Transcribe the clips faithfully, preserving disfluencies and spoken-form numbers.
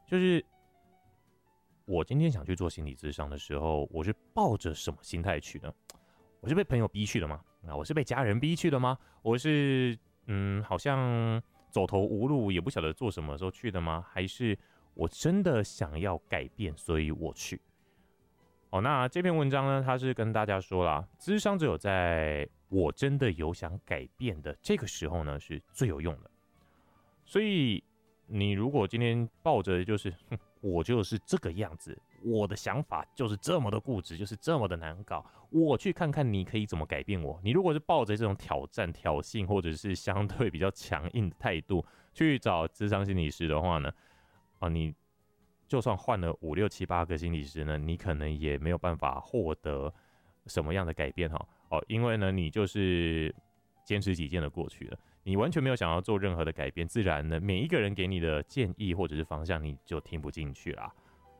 就是我今天想去做心理咨商的时候，我是抱着什么心态去呢？我是被朋友逼去的吗？啊，我是被家人逼去的吗？我是嗯，好像走投无路，也不晓得做什么时候去的吗？还是我真的想要改变，所以我去？哦，那这篇文章呢，它是跟大家说啦，諮商只有在我真的有想改变的这个时候呢，是最有用的。所以你如果今天抱着就是我就是这个样子，我的想法就是这么的固执，就是这么的难搞，我去看看你可以怎么改变我。你如果是抱着这种挑战、挑衅或者是相对比较强硬的态度去找諮商心理师的话呢，啊，你就算换了五六七八个心理师呢，你可能也没有办法获得什么样的改变哈。哦，因为呢，你就是坚持己见的过去了，你完全没有想要做任何的改变，自然呢，每一个人给你的建议或者是方向，你就听不进去啦。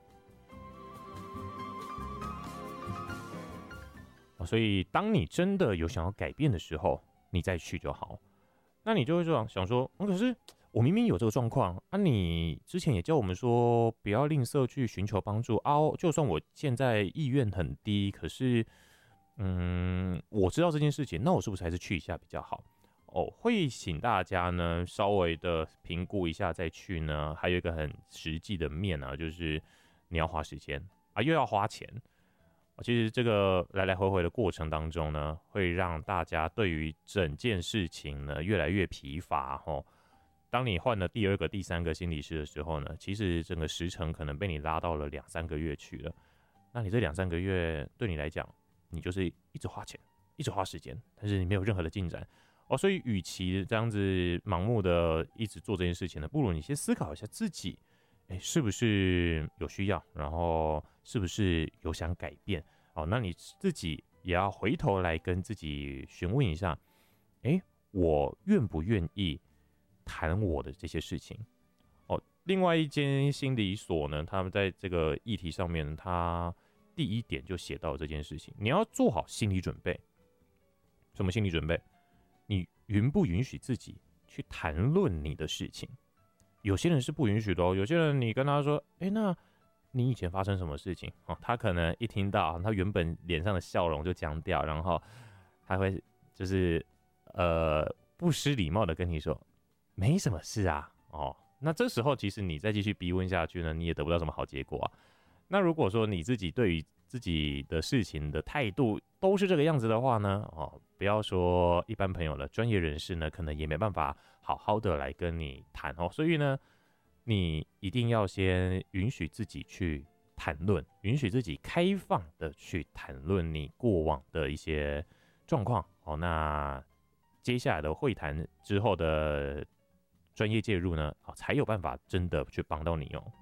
哦，所以当你真的有想要改变的时候，你再去就好。那你就会这样想说，嗯，可是我明明有这个状况啊，你之前也叫我们说不要吝啬去寻求帮助啊，就算我现在意愿很低，可是嗯，我知道这件事情，那我是不是还是去一下比较好？哦，会请大家呢稍微的评估一下再去呢。还有一个很实际的面啊，就是你要花时间啊，又要花钱。其实这个来来回回的过程当中呢，会让大家对于整件事情呢越来越疲乏哦。当你换了第二个、第三个心理师的时候呢，其实整个时程可能被你拉到了两三个月去了。那你这两三个月对你来讲，你就是一直花钱，一直花时间，但是你没有任何的进展哦。所以，与其这样子盲目的一直做这件事情呢，不如你先思考一下自己，哎，是不是有需要，然后是不是有想改变？哦，那你自己也要回头来跟自己询问一下，哎，我愿不愿意谈我的这些事情？哦，另外一间心理所呢，他们在这个议题上面，他第一点就写到这件事情，你要做好心理准备。什么心理准备？你允不允许自己去谈论你的事情？有些人是不允许的哦。有些人你跟他说，哎，那你以前发生什么事情？哦，他可能一听到，他原本脸上的笑容就僵掉，然后他会就是呃不失礼貌的跟你说，没什么事啊。哦，那这时候其实你再继续逼问下去呢，你也得不到什么好结果啊。那如果说你自己对于自己的事情的态度都是这个样子的话呢，哦，不要说一般朋友了，专业人士呢，可能也没办法好好的来跟你谈哦。所以呢，你一定要先允许自己去谈论，允许自己开放的去谈论你过往的一些状况哦。那接下来的会谈之后的专业介入呢，哦，才有办法真的去帮到你哦。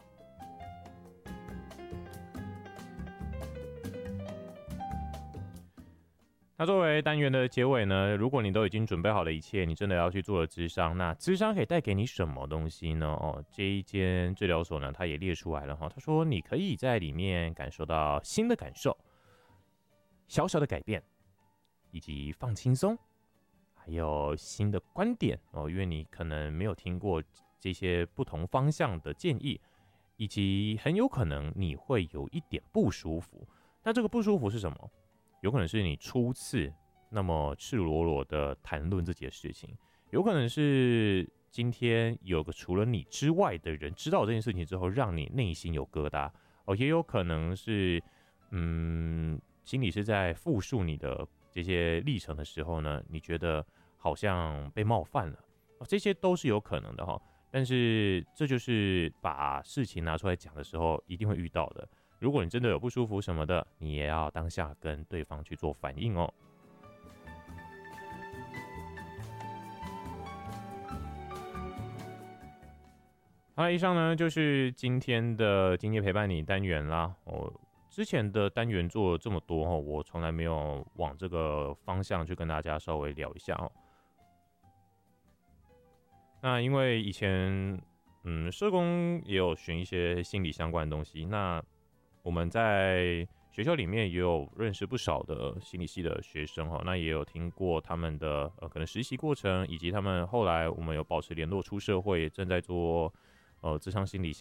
那作为单元的结尾呢，如果你都已经准备好了一切，你真的要去做了諮商，那諮商可以带给你什么东西呢？哦，这一间治疗所呢，它也列出来了哈。他说，你可以在里面感受到新的感受、小小的改变，以及放轻松，还有新的观点哦。因为你可能没有听过这些不同方向的建议，以及很有可能你会有一点不舒服。那这个不舒服是什么？有可能是你初次那么赤裸裸的谈论自己的事情，有可能是今天有个除了你之外的人知道这件事情之后，让你内心有疙瘩哦，也有可能是嗯，心理师在复述你的这些历程的时候呢，你觉得好像被冒犯了哦，这些都是有可能的哈。但是这就是把事情拿出来讲的时候一定会遇到的。如果你真的有不舒服什么的，你也要当下跟对方去做反应哦。好了，以上呢就是今天的今夜陪伴你单元啦。哦，之前的单元做了这么多哦，我从来没有往这个方向去跟大家稍微聊一下哦。那因为以前嗯，社工也有选一些心理相关的东西，那我们在学校里面也有认识不少的心理系的学生哈，那也有听过他们的呃可能实习过程，以及他们后来我们有保持联络，出社会正在做呃諮商心理